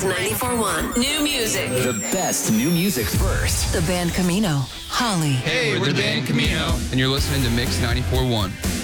94.1. New music. The best new music first. The band Camino. Holly. Hey, we're the band Camino. And you're listening to Mix 94.1.